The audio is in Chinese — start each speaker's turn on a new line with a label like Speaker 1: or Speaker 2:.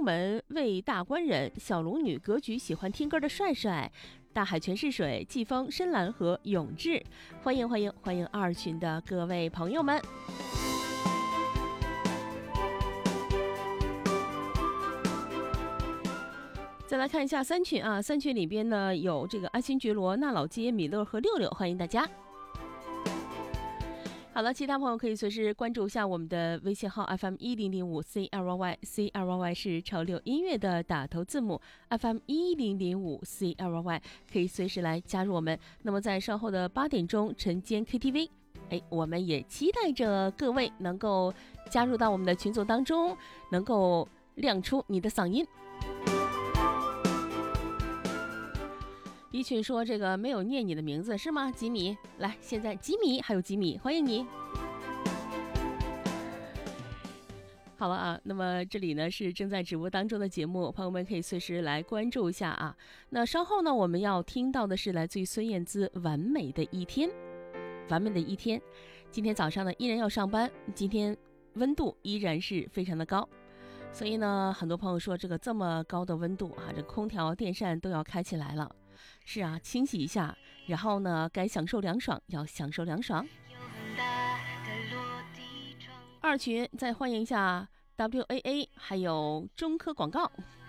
Speaker 1: 门为大官人，小龙女格局喜欢听歌的帅帅，大海全是水，季风深蓝和永志，欢迎2群的各位朋友们。再来看一下3群啊，3群里边呢有这个阿星、觉罗、纳老街、米勒和六六，欢迎大家。好了，其他朋友可以随时关注一下我们的微信号 FM1005 CLY 是潮流音乐的打头字母 FM1005 CLY， 可以随时来加入我们。那么在稍后的8点钟晨间 KTV， 我们也期待着各位能够加入到我们的群组当中，能够亮出你的嗓音。一群说这个没有念你的名字是吗？吉米，来，现在吉米还有吉米，欢迎你。好了啊，那么这里呢是正在直播当中的节目，朋友们可以随时来关注一下啊。那稍后呢我们要听到的是来自于孙燕姿《完美的一天》。完美的一天，今天早上呢依然要上班，今天温度依然是非常的高，所以呢很多朋友说这么高的温度啊，这空调电扇都要开起来了。是啊，清洗一下，然后呢该享受凉爽要享受凉爽。2群再欢迎一下 WAA 还有中科广告。